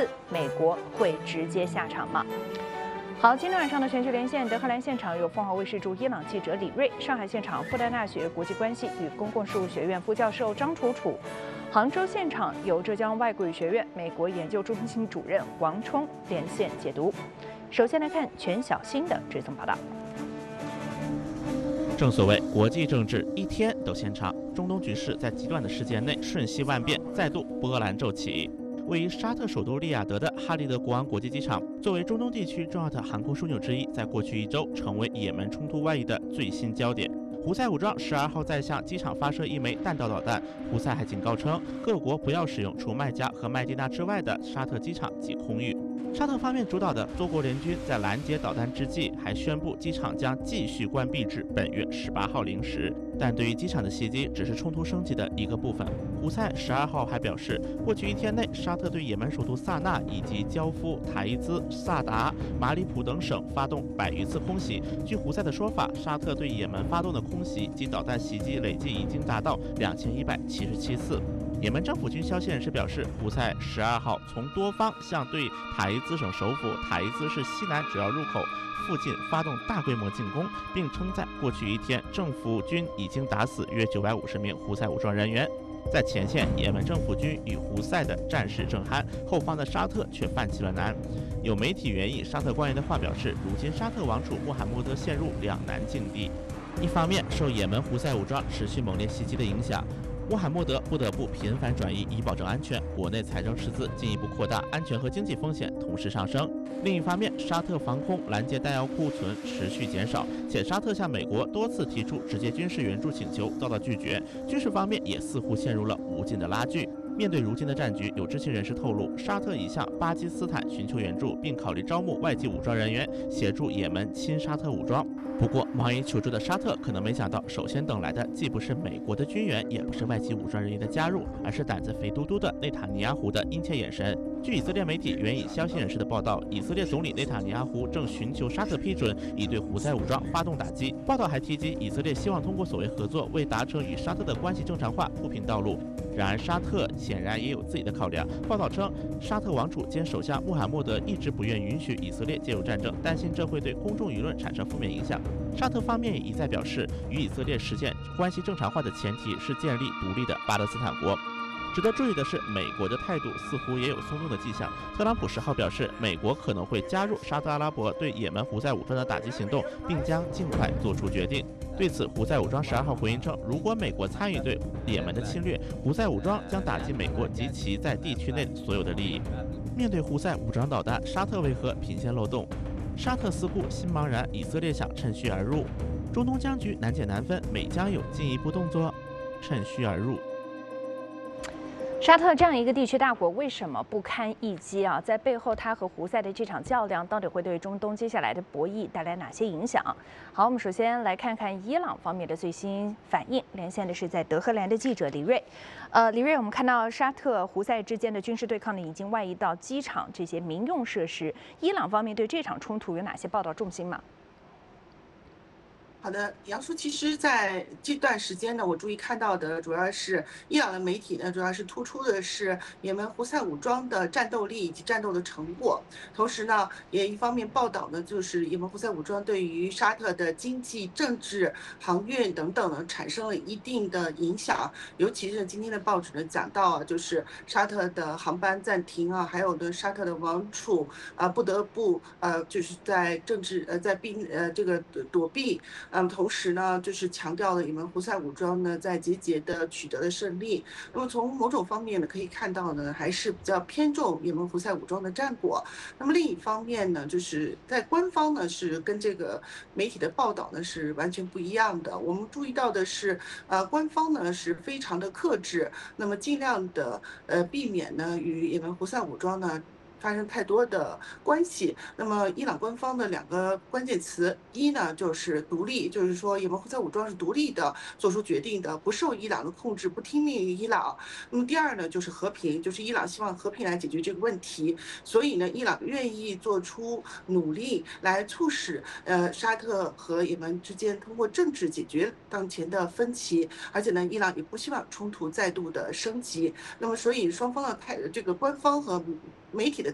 次，美国会直接下场吗？好，今天晚上的全球连线，德黑兰现场有凤凰卫视驻伊朗记者李锐，上海现场复旦大学国际关系与公共事务学院副教授张楚楚，杭州现场有浙江外国语学院美国研究中心主任王冲连线解读。首先来看全小新的追踪报道。 正所谓国际政治一天都嫌长，中东局势在极短的时间内瞬息万变，再度波澜骤起。位于沙特首都利雅得的哈利德国王国际机场，作为中东地区重要的航空枢纽之一，在过去一周成为也门冲突外溢的最新焦点。胡塞武装12号再向机场发射一枚弹道导弹，胡塞还警告称，各国不要使用除麦加和麦地那之外的沙特机场及空域。沙特方面主导的多国联军在拦截导弹之际，还宣布机场将继续关闭至本月18号零时。但对于机场的袭击只是冲突升级的一个部分。胡塞12号还表示，过去一天内，沙特对也门首都萨那以及焦夫、塔伊兹、萨达、马里普等省发动100余次空袭。据胡塞的说法，沙特对也门发动的空袭及导弹袭击累计已经达到2177次。也门政府军消息人士表示，胡塞12号从多方向对塔伊兹省首府塔伊兹市西南主要入口附近发动大规模进攻，并称在过去一天，政府军已经打死约950名胡塞武装人员。在前线，也门政府军与胡塞的战事正酣，后方的沙特却犯起了难。有媒体援引沙特官员的话表示，如今沙特王储穆罕默德陷入两难境地。一方面，受也门胡塞武装持续猛烈袭击的影响，穆罕默德不得不频繁转移以保证安全，国内财政赤字进一步扩大，安全和经济风险同时上升。另一方面，沙特防空拦截弹药库存持续减少，且沙特向美国多次提出直接军事援助请求遭到拒绝，军事方面也似乎陷入了无尽的拉锯。面对如今的战局，有知情人士透露，沙特已向巴基斯坦寻求援助，并考虑招募外籍武装人员协助也门亲沙特武装。不过，忙于求助的沙特可能没想到，首先等来的既不是美国的军援，也不是外籍武装人员的加入，而是胆子肥嘟嘟的内塔尼亚胡的殷切眼神。据以色列媒体援引消息人士的报道，以色列总理内塔尼亚胡正寻求沙特批准，以对胡塞武装发动打击。报道还提及，以色列希望通过所谓合作，为达成与沙特的关系正常化铺平道路。然而，沙特显然也有自己的考量。报道称，沙特王储兼首相穆罕默德一直不愿允许以色列介入战争，担心这会对公众舆论产生负面影响。沙特方面也一再表示，与以色列实现关系正常化的前提是建立独立的巴勒斯坦国。值得注意的是，美国的态度似乎也有松动的迹象。特朗普10号表示，美国可能会加入沙特阿拉伯对也门胡塞武装的打击行动，并将尽快做出决定。对此，胡塞武装12号回应称，如果美国参与对也门的侵略，胡塞武装将打击美国及其在地区内所有的利益。面对胡塞武装导弹，沙特为何频现漏洞？沙特思故心茫然，以色列想趁虚而入。中东僵局难解难分，美将有进一步动作，趁虚而入。 沙特这样一个地区大国为什么不堪一击啊？在背后，它和胡塞的这场较量到底会对中东接下来的博弈带来哪些影响？好，我们首先来看看伊朗方面的最新反应。连线的是在德黑兰的记者李锐。李锐，我们看到沙特胡塞之间的军事对抗呢，已经外溢到机场这些民用设施。伊朗方面对这场冲突有哪些报道重心吗？ 好的，杨叔，其实在这段时间呢，我注意看到的主要是伊朗的媒体呢，主要是突出的是也门胡塞武装的战斗力以及战斗的成果，同时呢，也一方面报道呢，就是也门胡塞武装对于沙特的经济、政治、航运等等呢，产生了一定的影响。尤其是今天的报纸呢讲到啊，就是沙特的航班暂停啊，还有呢沙特的王储不得不就是在政治在这个躲避。同时呢，就是强调了也门胡塞武装呢在节节的取得了胜利。那么从某种方面呢，可以看到呢，还是比较偏重也门胡塞武装的战果。那么另一方面呢，就是在官方呢是跟这个媒体的报道呢是完全不一样的。我们注意到的是，官方呢是非常的克制，那么尽量的避免呢与也门胡塞武装呢发生太多的关系。那么伊朗官方的2个关键词，一呢就是独立，就是说也门胡塞武装是独立的做出决定的，不受伊朗的控制，不听命于伊朗。那么第二呢就是和平，就是伊朗希望和平来解决这个问题，所以呢伊朗愿意做出努力来促使沙特和也门之间通过政治解决当前的分歧，而且呢伊朗也不希望冲突再度的升级。那么所以双方的这个官方和媒体的